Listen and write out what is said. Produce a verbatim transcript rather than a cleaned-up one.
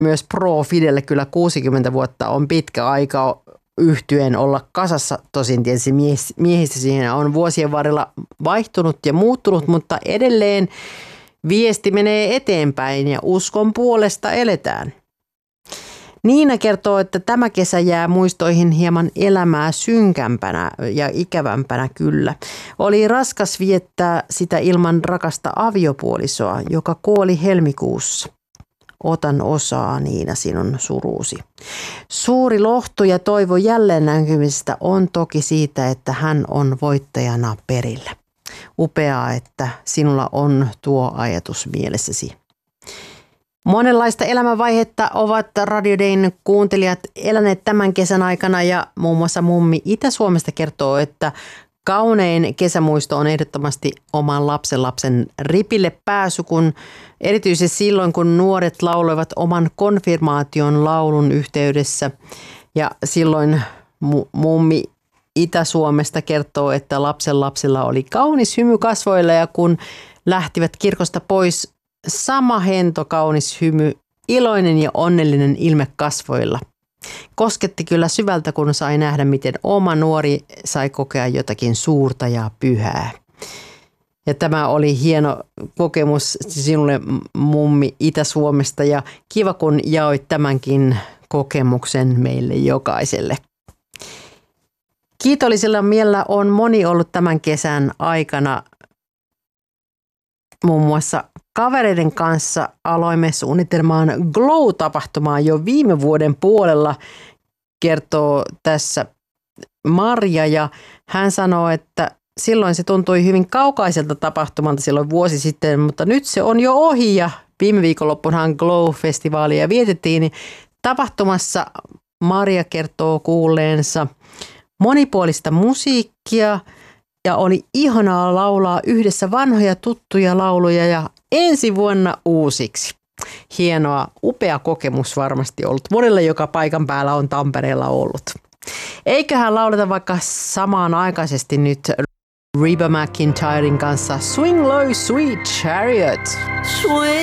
myös Pro Fidelle kyllä kuusikymmentä vuotta on pitkä aika yhtyen olla kasassa. Tosin tietysti miehistä siinä on vuosien varrella vaihtunut ja muuttunut, mutta edelleen viesti menee eteenpäin ja uskon puolesta eletään. Niina kertoo, että tämä kesä jää muistoihin hieman elämää synkämpänä ja ikävämpänä kyllä. Oli raskas viettää sitä ilman rakasta aviopuolisoa, joka kuoli helmikuussa. Otan osaa, Niina, sinun suruusi. Suuri lohtu ja toivo jälleen näkymisestä on toki siitä, että hän on voittajana perillä. Upeaa, että sinulla on tuo ajatus mielessäsi. Monenlaista elämänvaihetta ovat Radio Dayn kuuntelijat eläneet tämän kesän aikana ja muun muassa mummi Itä-Suomesta kertoo, että kaunein kesämuisto on ehdottomasti oman lapsen lapsen ripille pääsy, kun erityisesti silloin, kun nuoret lauloivat oman konfirmaation laulun yhteydessä. Ja silloin mummi Itä-Suomesta kertoo, että lapsen lapsilla oli kaunis hymy kasvoilla ja kun lähtivät kirkosta pois, sama hento kaunis hymy, iloinen ja onnellinen ilme kasvoilla. Kosketti kyllä syvältä, kun sai nähdä, miten oma nuori sai kokea jotakin suurta ja pyhää. Ja tämä oli hieno kokemus sinulle, mummi Itä-Suomesta, ja kiva, kun jaoit tämänkin kokemuksen meille jokaiselle. Kiitollisella mielellä on moni ollut tämän kesän aikana. Muun muassa kavereiden kanssa aloimme suunnittelemaan Glow-tapahtumaa jo viime vuoden puolella, kertoo tässä Marja. Ja hän sanoo, että silloin se tuntui hyvin kaukaiselta tapahtumalta silloin vuosi sitten, mutta nyt se on jo ohi ja viime viikonloppunahan Glow-festivaalia vietettiin. Niin tapahtumassa Marja kertoo kuulleensa monipuolista musiikkia ja oli ihanaa laulaa yhdessä vanhoja tuttuja lauluja ja ensi vuonna uusiksi. Hienoa, upea kokemus varmasti ollut monelle, joka paikan päällä on Tampereella ollut. Eiköhän lauleta vaikka samaan aikaisesti nyt Reba McEntiren kanssa Swing Low Sweet Chariot. Swing.